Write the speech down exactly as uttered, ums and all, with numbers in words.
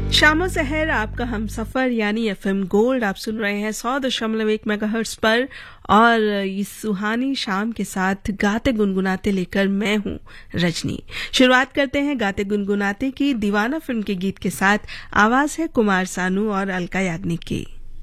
शामो सहर आपका हम सफर यानी एफएम गोल्ड आप सुन रहे हैं सौ दशमलव एक मेगाहर्ट्ज पर और इस सुहानी शाम के साथ गाते गुनगुनाते लेकर मैं हूं रजनी। शुरुआत करते हैं गाते गुनगुनाते की दीवाना फिल्म के गीत के साथ। आवाज है कुमार सानू और अलका याग्निक की।